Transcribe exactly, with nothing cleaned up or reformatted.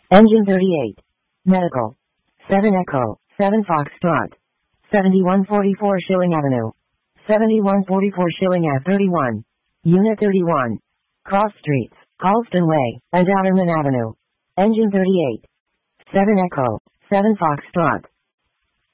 Engine thirty-eight. Medical. seven Echo, seven Foxtrot. seventy-one forty-four Schilling Avenue. seventy-one forty-four Schilling Ave thirty-one. Unit thirty-one. Cross Streets, Halston Way, and Outerman Avenue. Engine thirty-eight. seven Echo, seven Foxtrot.